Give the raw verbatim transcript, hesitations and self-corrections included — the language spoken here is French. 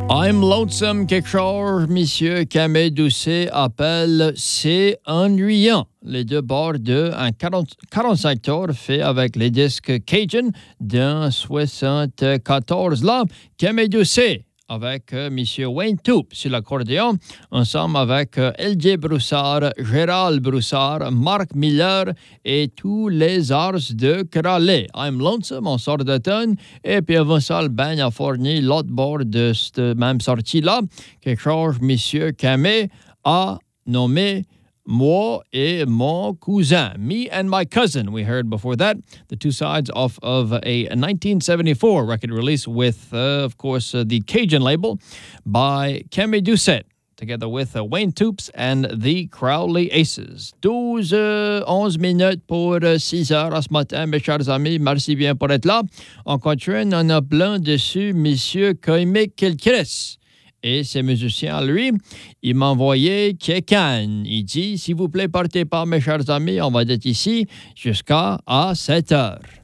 I'm lonesome, quelque chose, monsieur Camé Doucet appelle C'est ennuyant. Les deux bords de un quarante, quarante-cinq tours fait avec les disques Cajun d'un soixante-quatorze. Là, Camé Doucet avec euh, monsieur Wayne Toup sur l'accordéon, ensemble avec euh, L J Broussard, Gérald Broussard, Marc Miller et tous les ars de Crowley. I'm Lonesome, on sort d'automne. Et puis avant ça, le band a fourni l'autre bord de cette même sortie-là, quelque chose, monsieur Camé a nommé Moi et mon cousin. Me and my cousin, we heard before that. The two sides off of a nineteen seventy-four record release with, uh, of course, uh, the Cajun label by Camé Doucet, together with uh, Wayne Toups and the Crowley Aces. douze, euh, onze minutes pour euh, six heures à ce matin, mes chers amis. Merci bien pour être là. On continue, on a plein dessus, monsieur Koimik Kilkris. Et ces musiciens, lui, il m'a envoyé quelqu'un. Il dit, s'il vous plaît, partez pas, mes chers amis, on va être ici jusqu'à sept heures.